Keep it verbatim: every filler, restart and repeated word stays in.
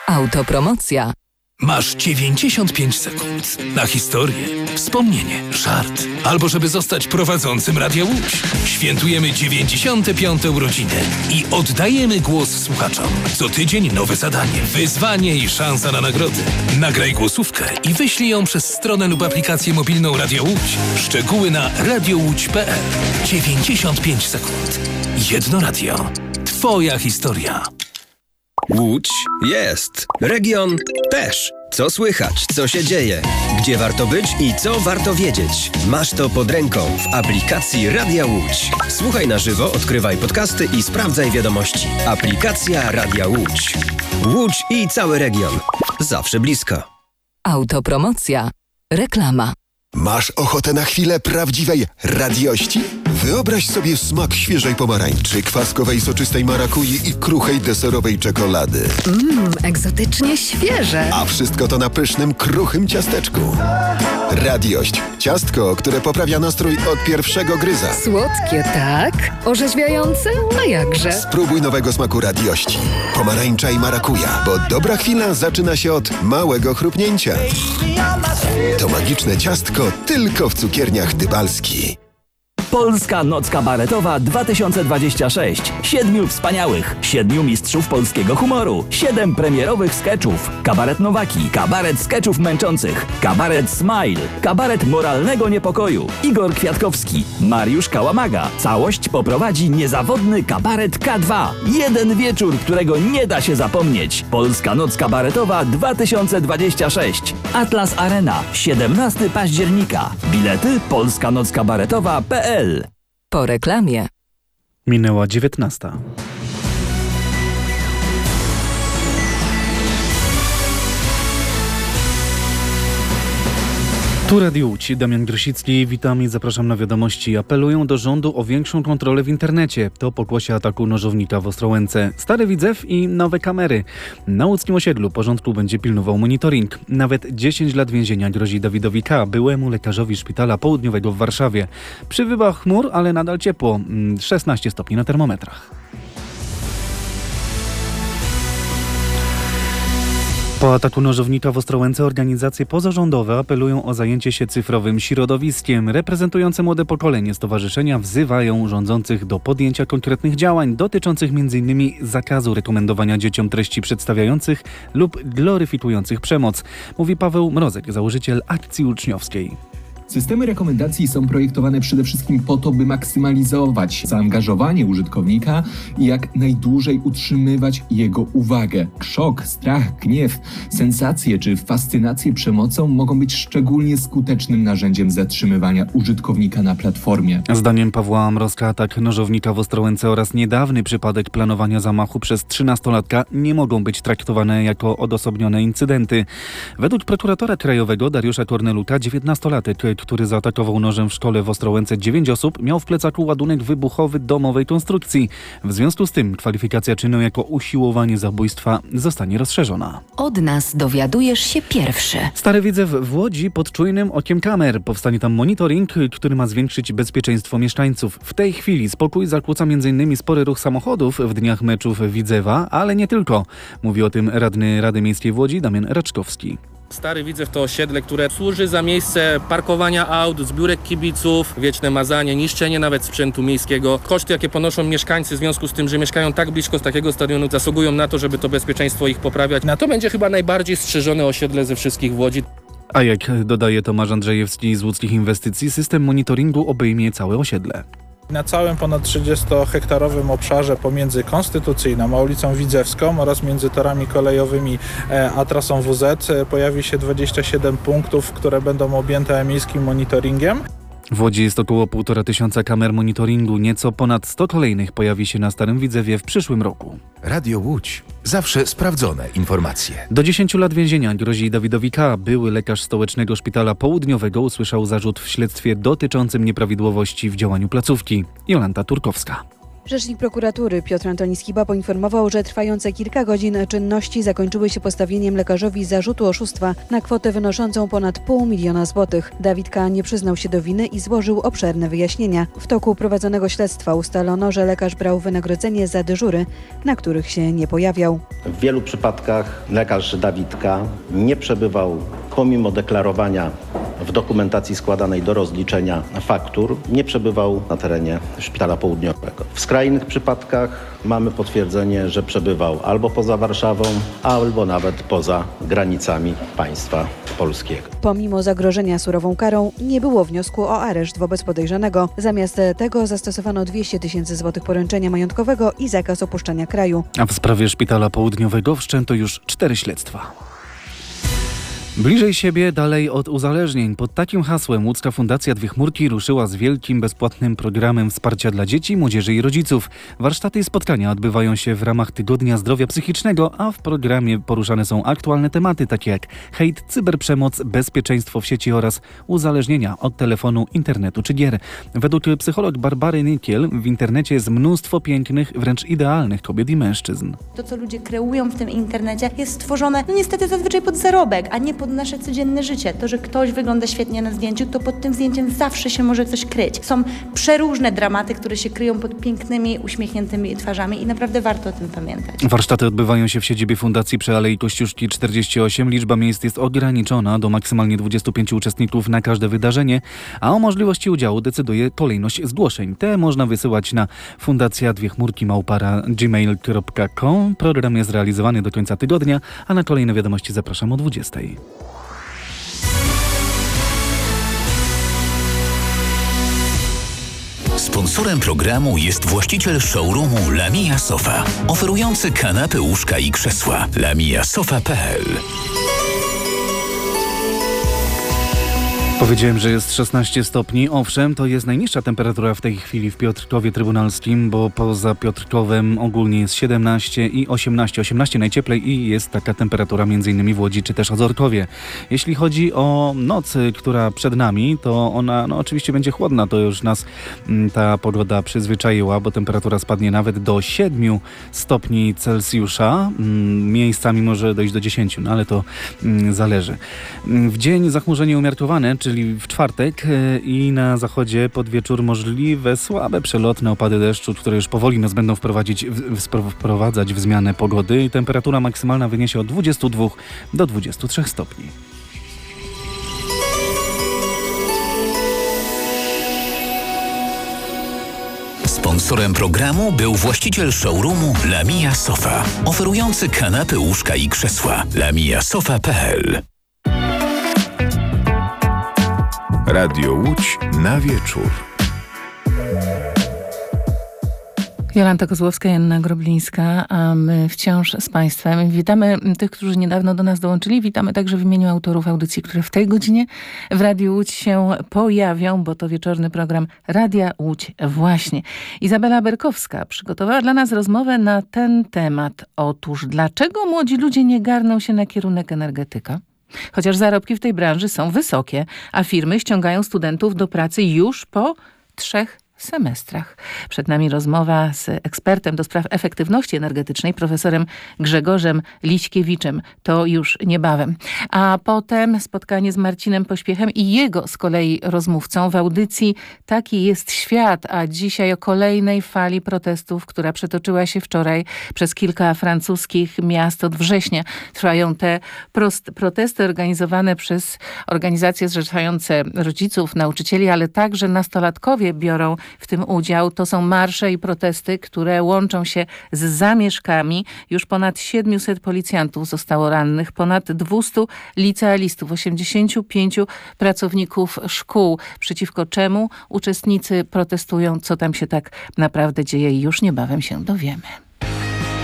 Autopromocja. Masz dziewięćdziesiąt pięć sekund na historię, wspomnienie, żart albo żeby zostać prowadzącym Radia Łódź. Świętujemy dziewięćdziesiąte piąte urodziny i oddajemy głos słuchaczom. Co tydzień nowe zadanie, wyzwanie i szansa na nagrody. Nagraj głosówkę i wyślij ją przez stronę lub aplikację mobilną Radia Łódź. Szczegóły na radiowódź kropka pe el. dziewięćdziesiąt pięć sekund. Jedno radio. Twoja historia. Łódź jest. Region też. Co słychać, co się dzieje, gdzie warto być i co warto wiedzieć. Masz to pod ręką w aplikacji Radia Łódź. Słuchaj na żywo, odkrywaj podcasty i sprawdzaj wiadomości. Aplikacja Radia Łódź. Łódź i cały region. Zawsze blisko. Autopromocja. Reklama. Masz ochotę na chwilę prawdziwej radiości? Wyobraź sobie smak świeżej pomarańczy, kwaskowej soczystej marakui i kruchej deserowej czekolady. Mmm, egzotycznie świeże. A wszystko to na pysznym, kruchym ciasteczku. Radiość. Ciastko, które poprawia nastrój od pierwszego gryza. Słodkie, tak? Orzeźwiające? A jakże? Spróbuj nowego smaku radiości. Pomarańcza i marakuja, bo dobra chwila zaczyna się od małego chrupnięcia. To magiczne ciastko tylko w cukierniach Dybalski. Polska Noc Kabaretowa dwa tysiące dwadzieścia sześć. Siedmiu wspaniałych, siedmiu mistrzów polskiego humoru, siedem premierowych skeczów. Kabaret Nowaki, kabaret skeczów męczących, kabaret Smile, kabaret moralnego niepokoju. Igor Kwiatkowski, Mariusz Kałamaga. Całość poprowadzi niezawodny kabaret K dwa. Jeden wieczór, którego nie da się zapomnieć. Polska Noc Kabaretowa dwa tysiące dwadzieścia sześć. Atlas Arena, siedemnastego października. Bilety polska noc kabaretowa kropka pe el. Po reklamie. Minęła dziewiętnasta. Tu Radio Łódź, Damian Grosicki, witam i zapraszam na wiadomości. Apelują do rządu o większą kontrolę w internecie. To pokłosie ataku nożownika w Ostrołęce. Stary Widzew i nowe kamery. Na łódzkim osiedlu porządku będzie pilnował monitoring. Nawet dziesięć lat więzienia grozi Dawidowi K., byłemu lekarzowi szpitala południowego w Warszawie. Przybywa chmur, ale nadal ciepło. szesnaście stopni na termometrach. Po ataku nożownika w Ostrołęce organizacje pozarządowe apelują o zajęcie się cyfrowym środowiskiem. Reprezentujące młode pokolenie stowarzyszenia wzywają rządzących do podjęcia konkretnych działań dotyczących między innymi zakazu rekomendowania dzieciom treści przedstawiających lub gloryfikujących przemoc, mówi Paweł Mrozek, założyciel Akcji Uczniowskiej. Systemy rekomendacji są projektowane przede wszystkim po to, by maksymalizować zaangażowanie użytkownika i jak najdłużej utrzymywać jego uwagę. Szok, strach, gniew, sensacje czy fascynacje przemocą mogą być szczególnie skutecznym narzędziem zatrzymywania użytkownika na platformie. Zdaniem Pawła Mrozka atak nożownika w Ostrołęce oraz niedawny przypadek planowania zamachu przez trzynastolatka nie mogą być traktowane jako odosobnione incydenty. Według prokuratora krajowego Dariusza Korneluta dziewiętnastolatek, który zaatakował nożem w szkole w Ostrołęce dziewięć osób, miał w plecaku ładunek wybuchowy domowej konstrukcji. W związku z tym kwalifikacja czynu jako usiłowanie zabójstwa zostanie rozszerzona. Od nas dowiadujesz się pierwszy. Stary Widzew w Łodzi pod czujnym okiem kamer. Powstanie tam monitoring, który ma zwiększyć bezpieczeństwo mieszkańców. W tej chwili spokój zakłóca między innymi spory ruch samochodów w dniach meczów Widzewa, ale nie tylko. Mówi o tym radny Rady Miejskiej w Łodzi Damian Raczkowski. Stary Widzew to osiedle, które służy za miejsce parkowania aut, zbiórek kibiców, wieczne mazanie, niszczenie nawet sprzętu miejskiego. Koszty, jakie ponoszą mieszkańcy w związku z tym, że mieszkają tak blisko z takiego stadionu, zasługują na to, żeby to bezpieczeństwo ich poprawiać. Na to będzie chyba najbardziej strzeżone osiedle ze wszystkich w Łodzi. A jak dodaje Tomasz Andrzejewski z Łódzkich Inwestycji, system monitoringu obejmie całe osiedle. Na całym ponad trzydziestiohektarowym obszarze pomiędzy Konstytucyjną a ulicą Widzewską oraz między torami kolejowymi a trasą W Z pojawi się dwadzieścia siedem punktów, które będą objęte miejskim monitoringiem. W Łodzi jest około półtora tysiąca kamer monitoringu, nieco ponad sto kolejnych pojawi się na Starym Widzewie w przyszłym roku. Radio Łódź. Zawsze sprawdzone informacje. Do dziesięciu lat więzienia grozi Dawidowi K., były lekarz stołecznego szpitala południowego, usłyszał zarzut w śledztwie dotyczącym nieprawidłowości w działaniu placówki. Jolanta Turkowska. Rzecznik prokuratury Piotr Antoni Skiba poinformował, że trwające kilka godzin czynności zakończyły się postawieniem lekarzowi zarzutu oszustwa na kwotę wynoszącą ponad pół miliona złotych. Dawid K. nie przyznał się do winy i złożył obszerne wyjaśnienia. W toku prowadzonego śledztwa ustalono, że lekarz brał wynagrodzenie za dyżury, na których się nie pojawiał. W wielu przypadkach lekarz Dawid K. nie przebywał pomimo deklarowania w dokumentacji składanej do rozliczenia faktur, nie przebywał na terenie Szpitala Południowego. W skrajnych przypadkach mamy potwierdzenie, że przebywał albo poza Warszawą, albo nawet poza granicami państwa polskiego. Pomimo zagrożenia surową karą nie było wniosku o areszt wobec podejrzanego. Zamiast tego zastosowano dwieście tysięcy złotych poręczenia majątkowego i zakaz opuszczania kraju. A w sprawie Szpitala Południowego wszczęto już cztery śledztwa. Bliżej siebie, dalej od uzależnień. Pod takim hasłem łódzka Fundacja Dwie Chmurki ruszyła z wielkim, bezpłatnym programem wsparcia dla dzieci, młodzieży i rodziców. Warsztaty i spotkania odbywają się w ramach Tygodnia Zdrowia Psychicznego, a w programie poruszane są aktualne tematy takie jak hejt, cyberprzemoc, bezpieczeństwo w sieci oraz uzależnienia od telefonu, internetu czy gier. Według psycholog Barbary Nykiel w internecie jest mnóstwo pięknych, wręcz idealnych kobiet i mężczyzn. To, co ludzie kreują w tym internecie, jest stworzone no niestety zazwyczaj pod zarobek, a nie pod nasze codzienne życie. To, że ktoś wygląda świetnie na zdjęciu, to pod tym zdjęciem zawsze się może coś kryć. Są przeróżne dramaty, które się kryją pod pięknymi, uśmiechniętymi twarzami i naprawdę warto o tym pamiętać. Warsztaty odbywają się w siedzibie Fundacji przy Alei Kościuszki czterdzieści osiem. Liczba miejsc jest ograniczona do maksymalnie dwudziestu pięciu uczestników na każde wydarzenie, a o możliwości udziału decyduje kolejność zgłoszeń. Te można wysyłać na fundacja dwie chmurki małpara gmail kropka com. Program jest realizowany do końca tygodnia, a na kolejne wiadomości zapraszam o dwudziestej. Sponsorem programu jest właściciel showroomu Lamia Sofa, oferujący kanapy, łóżka i krzesła. lamia sofa kropka p l. Powiedziałem, że jest szesnaście stopni. Owszem, to jest najniższa temperatura w tej chwili w Piotrkowie Trybunalskim, bo poza Piotrkowem ogólnie jest siedemnaście i osiemnaście. osiemnaście najcieplej i jest taka temperatura m.in. w Łodzi czy też Ozorkowie. Jeśli chodzi o noc, która przed nami, to ona no, oczywiście będzie chłodna. To już nas m, ta pogoda przyzwyczaiła, bo temperatura spadnie nawet do siedmiu stopni Celsjusza. M, miejscami może dojść do dziesięciu, no ale to m, zależy. W dzień zachmurzenie umiarkowane, czy czyli w czwartek i na zachodzie pod wieczór możliwe słabe przelotne opady deszczu, które już powoli nas będą wprowadzić, wprowadzać w zmianę pogody. Temperatura maksymalna wyniesie od dwudziestu dwóch do dwudziestu trzech stopni. Sponsorem programu był właściciel showroomu Lamia Sofa, oferujący kanapy, łóżka i krzesła. lamia sofa kropka p l. Radio Łódź na wieczór. Jolanta Kozłowska, Joanna Groblińska, a my wciąż z Państwem. Witamy tych, którzy niedawno do nas dołączyli. Witamy także w imieniu autorów audycji, które w tej godzinie w Radiu Łódź się pojawią, bo to wieczorny program Radia Łódź właśnie. Izabela Berkowska przygotowała dla nas rozmowę na ten temat. Otóż, dlaczego młodzi ludzie nie garną się na kierunek energetyka? Chociaż zarobki w tej branży są wysokie, a firmy ściągają studentów do pracy już po trzech semestrach. Przed nami rozmowa z ekspertem do spraw efektywności energetycznej, profesorem Grzegorzem Liśkiewiczem. To już niebawem. A potem spotkanie z Marcinem Pośpiechem i jego z kolei rozmówcą w audycji Taki jest świat, a dzisiaj o kolejnej fali protestów, która przetoczyła się wczoraj przez kilka francuskich miast. Od września trwają te prost- protesty organizowane przez organizacje zrzeszające rodziców, nauczycieli, ale także nastolatkowie biorą w tym udział. To są marsze i protesty, które łączą się z zamieszkami. Już ponad siedmiuset policjantów zostało rannych, ponad dwustu licealistów, osiemdziesięciu pięciu pracowników szkół. Przeciwko czemu uczestnicy protestują, co tam się tak naprawdę dzieje i już niebawem się dowiemy.